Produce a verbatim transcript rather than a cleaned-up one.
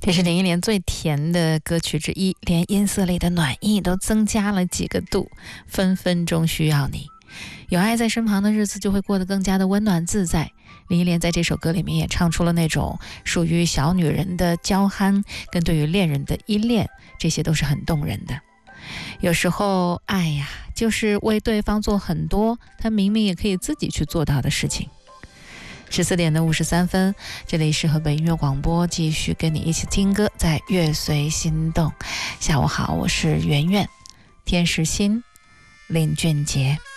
这是林忆莲最甜的歌曲之一，连音色里的暖意都增加了几个度，分分钟需要你。有爱在身旁的日子就会过得更加的温暖自在。林忆莲在这首歌里面也唱出了那种属于小女人的娇憨，跟对于恋人的依恋，这些都是很动人的。有时候爱呀，就是为对方做很多他明明也可以自己去做到的事情。十四点的五十三分，这里是河北音乐广播，继续跟你一起听歌，在乐随心动。下午好，我是圆圆，天时心林俊杰。